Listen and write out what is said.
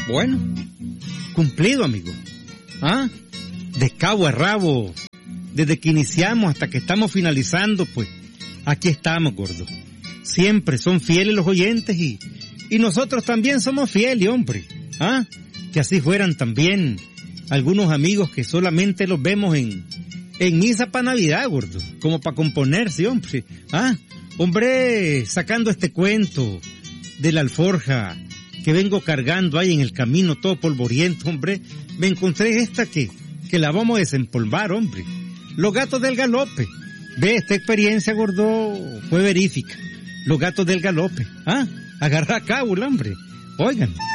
Bueno, cumplido, amigo. ¿Ah? De cabo a rabo, desde que iniciamos hasta que estamos finalizando, pues, aquí estamos, gordo. Siempre son fieles los oyentes y nosotros también somos fieles, hombre. ¿Ah? Que así fueran también algunos amigos que solamente los vemos en misa para Navidad, gordo, como para componerse, hombre. ¿Ah? Hombre, sacando este cuento de la alforja que vengo cargando ahí en el camino todo polvoriento, hombre, me encontré esta que la vamos a desempolvar, hombre. Los gatos del galope. Ve, esta experiencia, gordo, fue verífica. Los gatos del galope. ¿Ah? Agarra cabo, hombre. Oigan.